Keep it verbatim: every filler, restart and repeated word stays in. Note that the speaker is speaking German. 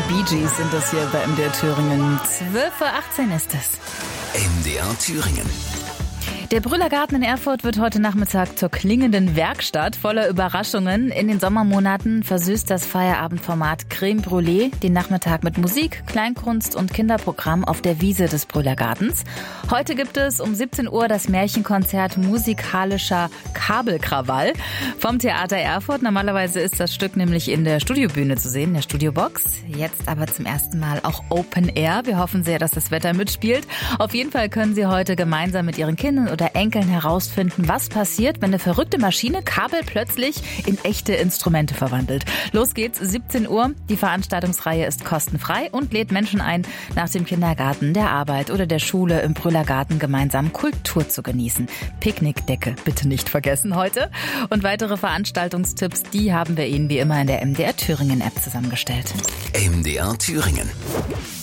Bee Gees sind das hier bei M D R Thüringen. zwölf Uhr achtzehn ist es. M D R Thüringen. Der Brüllergarten in Erfurt wird heute Nachmittag zur klingenden Werkstatt voller Überraschungen. In den Sommermonaten versüßt das Feierabendformat Crème Brûlée den Nachmittag mit Musik, Kleinkunst und Kinderprogramm auf der Wiese des Brüllergartens. Heute gibt es um siebzehn Uhr das Märchenkonzert Musikalischer Kabelkrawall vom Theater Erfurt. Normalerweise ist das Stück nämlich in der Studiobühne zu sehen, in der Studiobox. Jetzt aber zum ersten Mal auch Open Air. Wir hoffen sehr, dass das Wetter mitspielt. Auf jeden Fall können Sie heute gemeinsam mit Ihren Kindern oder Enkeln herausfinden, was passiert, wenn eine verrückte Maschine Kabel plötzlich in echte Instrumente verwandelt. Los geht's, siebzehn Uhr. Die Veranstaltungsreihe ist kostenfrei und lädt Menschen ein, nach dem Kindergarten, der Arbeit oder der Schule im Brüllergarten gemeinsam Kultur zu genießen. Picknickdecke bitte nicht vergessen heute. Und weitere Veranstaltungstipps, die haben wir Ihnen wie immer in der M D R Thüringen App zusammengestellt. M D R Thüringen.